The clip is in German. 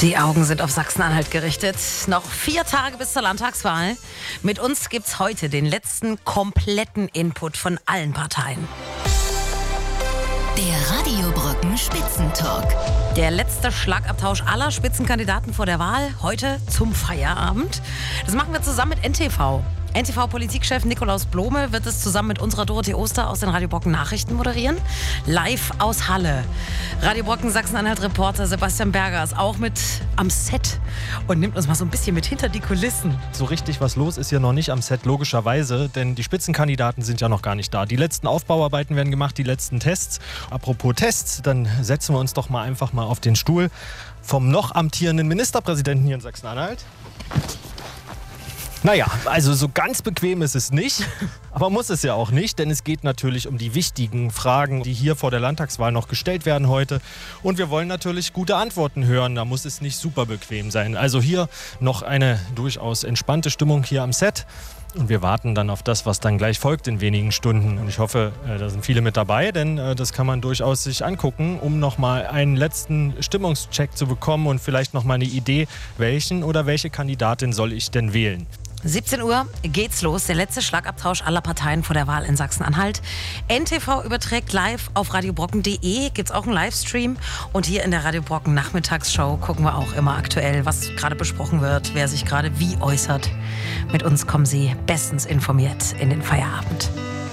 Die Augen sind auf Sachsen-Anhalt gerichtet. Noch 4 Tage bis zur Landtagswahl. Mit uns gibt's heute den letzten kompletten Input von allen Parteien. Der Radio Brocken Spitzentalk. Der letzte Schlagabtausch aller Spitzenkandidaten vor der Wahl. Heute zum Feierabend. Das machen wir zusammen mit NTV. NTV-Politikchef Nikolaus Blome wird es zusammen mit unserer Dorothee Oster aus den Radio Brocken Nachrichten moderieren. Live aus Halle. Radio Brocken Sachsen-Anhalt-Reporter Sebastian Berger ist auch mit am Set und nimmt uns mal so ein bisschen mit hinter die Kulissen. So richtig was los ist hier noch nicht am Set, logischerweise, denn die Spitzenkandidaten sind ja noch gar nicht da. Die letzten Aufbauarbeiten werden gemacht, die letzten Tests. Apropos Tests, dann setzen wir uns doch mal einfach mal auf den Stuhl vom noch amtierenden Ministerpräsidenten hier in Sachsen-Anhalt. Naja, also so ganz bequem ist es nicht, aber muss es ja auch nicht, denn es geht natürlich um die wichtigen Fragen, die hier vor der Landtagswahl noch gestellt werden heute. Und wir wollen natürlich gute Antworten hören, da muss es nicht super bequem sein. Also hier noch eine durchaus entspannte Stimmung hier am Set. Und wir warten dann auf das, was dann gleich folgt in wenigen Stunden. Und ich hoffe, da sind viele mit dabei, denn das kann man durchaus sich angucken, um nochmal einen letzten Stimmungscheck zu bekommen und vielleicht nochmal eine Idee, welchen oder welche Kandidatin soll ich denn wählen. 17 Uhr geht's los, der letzte Schlagabtausch aller Parteien vor der Wahl in Sachsen-Anhalt. NTV überträgt live auf radiobrocken.de, gibt's auch einen Livestream. Und hier in der Radio Brocken Nachmittagsshow gucken wir auch immer aktuell, was gerade besprochen wird, wer sich gerade wie äußert. Mit uns kommen Sie bestens informiert in den Feierabend.